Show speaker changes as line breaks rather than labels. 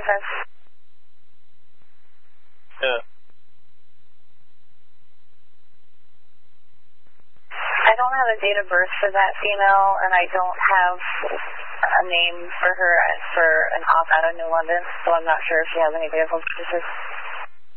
address?
Yeah.
I don't have a date of birth for that female, and I don't have a name for her for an off out of New London, so I'm not sure if she has any vehicle purchases.